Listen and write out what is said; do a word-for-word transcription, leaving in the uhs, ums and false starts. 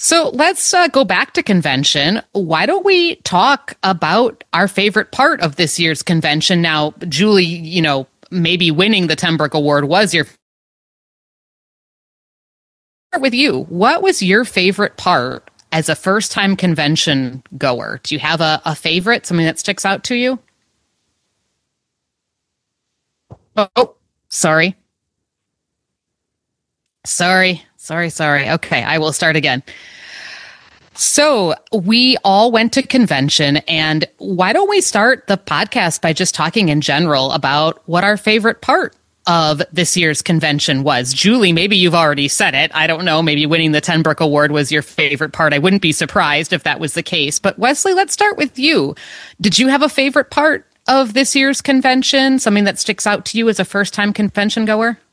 So let's uh, go back to convention. Why don't we talk about our favorite part of this year's convention? Now, Julie, you know, maybe winning the Tenbrook Award was your start with you. What was your favorite part as a first-time convention goer? Do you have a, a favorite, something that sticks out to you? Oh, sorry. Sorry. Sorry, sorry. Okay, I will start again. So we all went to convention, and why don't we start the podcast by just talking in general about what our favorite part of this year's convention was? Julie, maybe you've already said it. I don't know. Maybe winning the Tenbrook Award was your favorite part. I wouldn't be surprised if that was the case. But Wesley, let's start with you. Did you have a favorite part of this year's convention? Something that sticks out to you as a first-time convention goer?